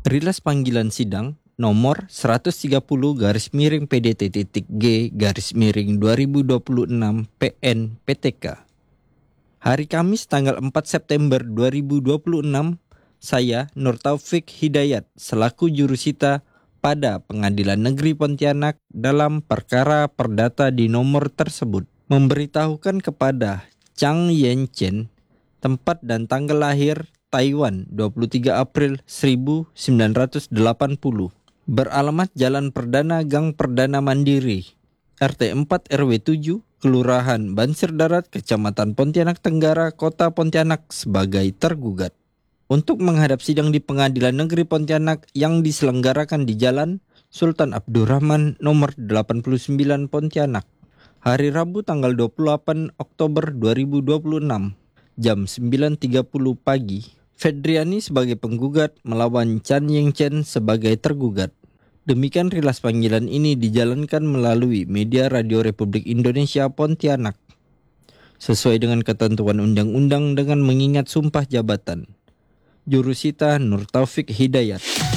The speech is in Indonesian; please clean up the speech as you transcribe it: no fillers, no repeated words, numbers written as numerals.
Rilas panggilan sidang nomor 130-PDT-G-2026 PN PTK. Hari Kamis tanggal 4 September 2026, saya Nur Taufik Hidayat selaku jurusita pada Pengadilan Negeri Pontianak dalam perkara perdata di nomor tersebut memberitahukan kepada Chang Yen Chen, tempat dan tanggal lahir Taiwan 23 April 1980, beralamat Jalan Perdana Gang Perdana Mandiri, RT 4 RW 7, Kelurahan Bansir Darat, Kecamatan Pontianak Tenggara, Kota Pontianak sebagai tergugat. Untuk menghadap sidang di Pengadilan Negeri Pontianak yang diselenggarakan di Jalan Sultan Abdurrahman nomor 89 Pontianak, hari Rabu tanggal 28 Oktober 2026, jam 9.30 pagi, Fedriani sebagai penggugat melawan Chan Ying Chen sebagai tergugat. Demikian rilas panggilan ini dijalankan melalui media Radio Republik Indonesia Pontianak, sesuai dengan ketentuan undang-undang dengan mengingat sumpah jabatan. Jurusita Nur Taufik Hidayat.